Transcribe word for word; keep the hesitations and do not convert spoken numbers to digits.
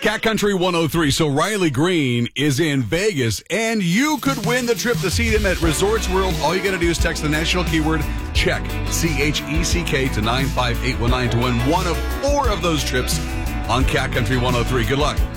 Cat Country one oh three. So Riley Green is in Vegas, and you could win the trip to see him at Resorts World. All you got to do is text the national keyword CHECK, C H E C K, to nine five eight one nine to win one of four of those trips on Cat Country one oh three. Good luck.